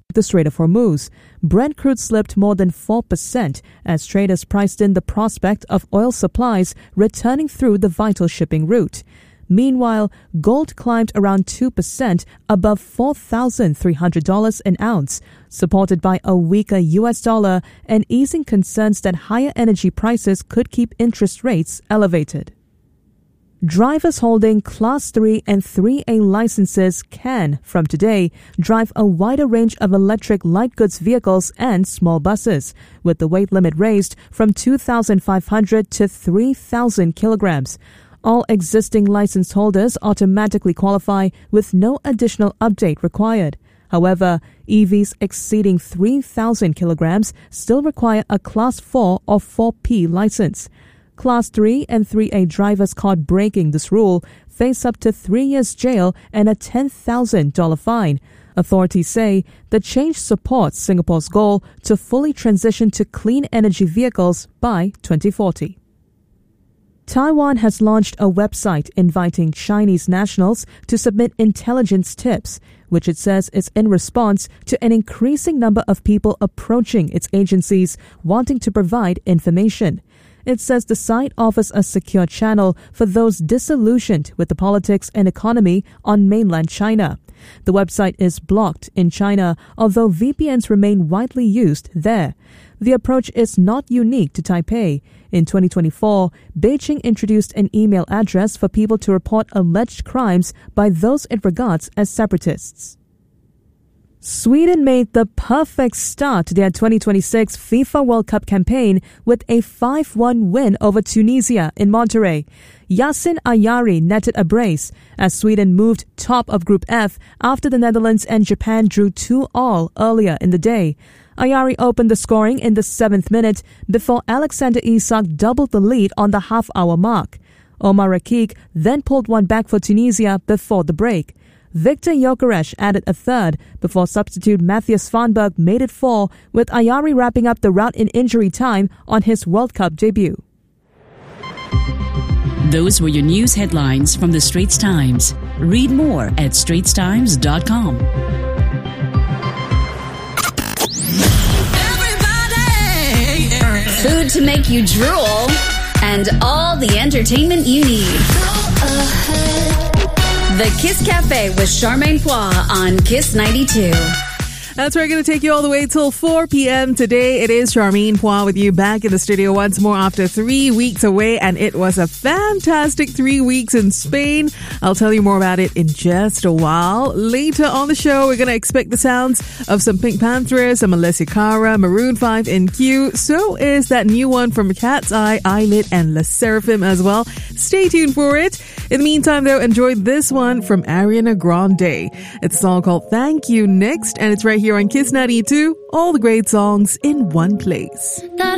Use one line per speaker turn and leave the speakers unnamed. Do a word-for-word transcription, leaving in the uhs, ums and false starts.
the Strait of Hormuz. Brent crude slipped more than four percent as traders priced in the prospect of oil supplies returning through the vital shipping route. Meanwhile, gold climbed around two percent above four thousand three hundred dollars an ounce, supported by a weaker U S dollar and easing concerns that higher energy prices could keep interest rates elevated. Drivers holding Class three and three A licenses can, from today, drive a wider range of electric light goods vehicles and small buses, with the weight limit raised from two thousand five hundred to three thousand kilograms. All existing license holders automatically qualify with no additional update required. However, E Vs exceeding three thousand kilograms still require a Class four or four P license. Class three and three A drivers caught breaking this rule face up to three years jail and a ten thousand dollars fine. Authorities say the change supports Singapore's goal to fully transition to clean energy vehicles by twenty forty. Taiwan has launched a website inviting Chinese nationals to submit intelligence tips, which it says is in response to an increasing number of people approaching its agencies wanting to provide information. It says the site offers a secure channel for those disillusioned with the politics and economy on mainland China. The website is blocked in China, although V P Ns remain widely used there. The approach is not unique to Taipei. In twenty twenty-four, Beijing introduced an email address for people to report alleged crimes by those it regards as separatists. Sweden made the perfect start to their twenty twenty-six FIFA World Cup campaign with a five one win over Tunisia in Monterrey. Yasin Ayari netted a brace as Sweden moved top of Group F after the Netherlands and Japan drew two all earlier in the day. Ayari opened the scoring in the seventh minute before Alexander Isak doubled the lead on the half-hour mark. Omar Rakik then pulled one back for Tunisia before the break. Victor Gyökeres added a third before substitute Matthias Svanberg made it four, with Ayari wrapping up the rout in injury time on his World Cup debut.
Those were your news headlines from the Straits Times. Read more at straits times dot com.
Food to make you drool, and all the entertainment you need. The Kiss Cafe with Charmaine Poix on Kiss ninety-two.
That's where we're going to take you all the way till four p.m. today. It is Charmaine Poix with you back in the studio once more after three weeks away, and it was a fantastic three weeks in Spain. I'll tell you more about it in just a while. Later on the show, we're going to expect the sounds of some Pink Panthers, some Alessia Cara, Maroon five in Q. So is that new one from Cat's Eye, Eyelid, and Le Seraphim as well. Stay tuned for it. In the meantime, though, enjoy this one from Ariana Grande. It's a song called Thank You next, and it's right here on Kiss ninety-two. All the great songs in one place.